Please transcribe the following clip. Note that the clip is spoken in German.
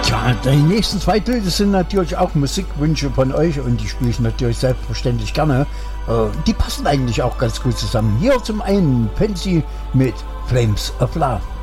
Tja, die nächsten 2 Töne sind natürlich auch Musikwünsche von euch und die spiele ich natürlich selbstverständlich gerne. Die passen eigentlich auch ganz gut zusammen. Hier zum einen Pansy mit Flames of Love.